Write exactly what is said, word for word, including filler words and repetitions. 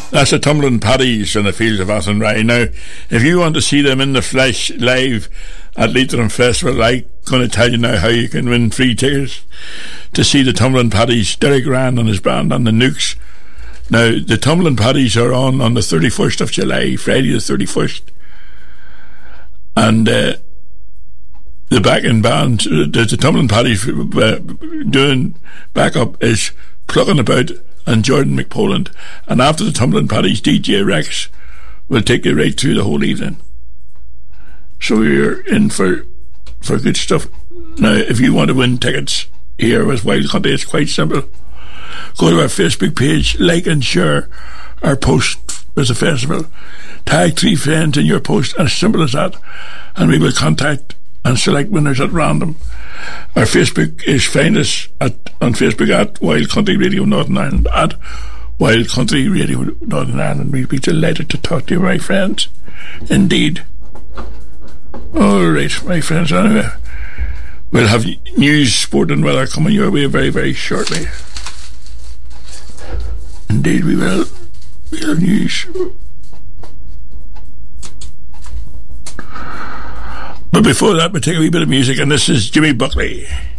That's the Tumbling Paddies in the fields of Athenry. Now, if you want to see them in the flesh live at Leitrim Festival, I'm going to tell you now how you can win free tickets to see the Tumbling Paddies. Derek Rand and his band and the Nukes. Now, the Tumbling Paddies are on on the thirty-first of July, Friday the thirty-first. And uh, the backing band, the, the Tumbling Paddies uh, doing backup is Plucking About and Jordan McPoland. And after the Tumbling Paddies, D J Rex will take you right through the whole evening. So you're in for for good stuff. Now, if you want to win tickets here with Wild Country, it's quite simple. Go to our Facebook page, like and share our post with the festival. Tag three friends in your post, as simple as that, and we will contact and select winners at random. Our Facebook is, find us at, on Facebook at Wild Country Radio Northern Ireland, at Wild Country Radio Northern Ireland. We'd be delighted to talk to you, my friends. Indeed. Alright, my friends, anyway, we'll have news, sport and weather coming your way very, very shortly. Indeed we will. We'll have news. But before that, we'll take a wee bit of music, and this is Jimmy Buckley.